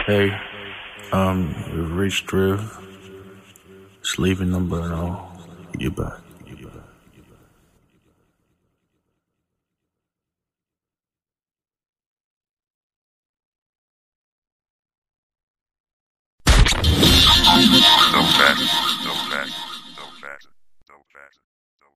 Hey, we've reached through. Just leave your number and I'll get you back.